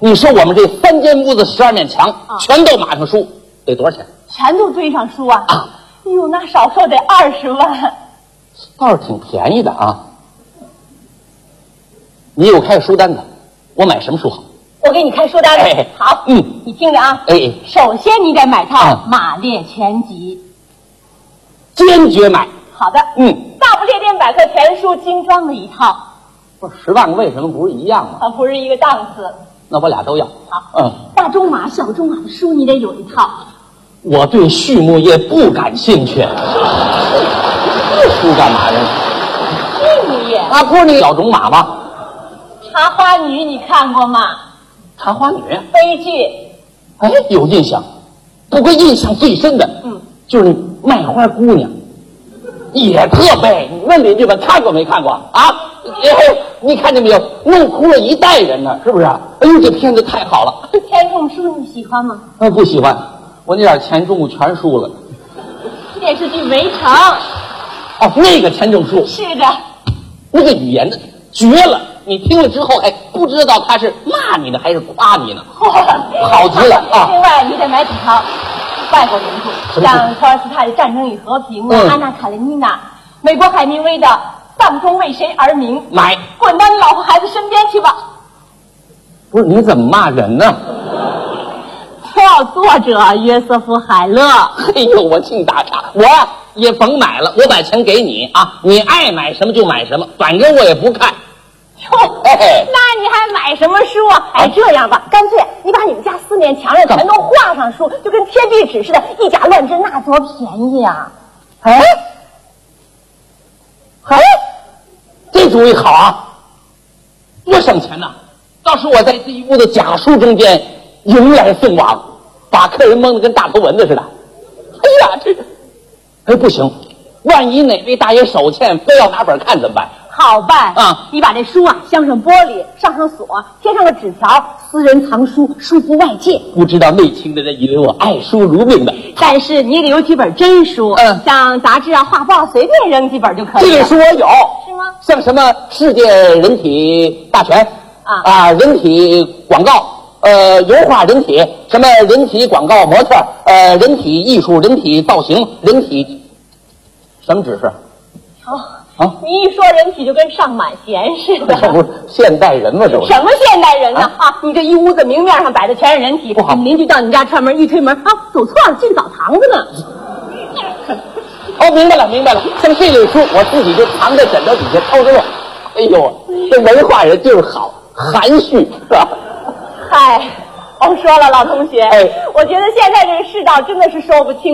你说我们这3间屋子12面墙，全都码上书，得多少钱？ 全都堆上书啊！哎呦，那少说得20万。 倒是挺便宜的啊。你有开书单子，我买什么书好？ 我给你开书单子。 哎好，你听着啊。首先你得买套《马列全集》， 坚决买。 好的。大不列颠百科全书精装的一套。 不是10万个为什么不是一样吗？ 它不是一个档次。 那我俩都要。 好。大仲马、小仲马的书你得有一套。 我对畜牧业不感兴趣。这书干嘛呀？ 畜牧业啊，不是那小种马吗？ 茶花女你看过吗？ 茶花女悲剧。 哎，有印象。不过印象最深的，就是那卖花姑娘，也特悲。你问邻居们看过没看过啊？你看见没有？弄哭了一代人呢，是不是？哎呦，这片子太好了。 钱钟书你喜欢吗？ 不喜欢，我那点钱中午全输了。 电视剧《围城》。 哦，那个钱钟书。 是的。 那个语言的绝了，你听了之后还不知道他是骂你呢还是夸你呢，好极了啊！ 另外，你得买几套外国名著，像托尔斯泰的《战争与和平》啊，安娜卡列尼娜，美国海明威的《丧钟为谁而鸣》。 买， 滚到你老婆孩子身边去吧！ 不是，你怎么骂人呢？ 作者约瑟夫·海勒。 哎呦，我净打岔，我也甭买了，我把钱给你啊，你爱买什么就买什么，反正我也不看。 哟，那你还买什么书啊？哎，这样吧，干脆你把你们家4面墙上全都画上书，就跟天地纸似的，以假乱真，那多便宜啊！ 这主意好啊，多省钱呐！到时我在这一屋子假书中间迎来送往，把客人蒙得跟大头蚊子似的。哎呀，不行，万一哪位大爷手欠，非要拿本看怎么办？ 好办啊！你把这书啊镶上玻璃，上上锁，贴上个纸条，私人藏书，疏忽外界。 不知道内情的人以为我爱书如命的， 但是你也得有几本真书，像杂志啊、画报，随便扔几本就可以了。 这个书我有， 是吗？ 像什么世界人体大全人体广告，油画人体，什么人体广告模特，人体艺术，人体造型，人体什么指示？ 你一说人体就跟上满弦似的。 这不是现代人吗？这不是什么现代人呢？你这一屋子明面上摆的全是人体， 不好。 邻居到你家串门，一推门，走错了，进澡堂子呢。 明白了，像这类书我自己就藏在枕头底下偷着用。哎呦，这文化人就是好，含蓄是吧？ 嗨，说了，老同学，我觉得现在这个世道真的是说不清。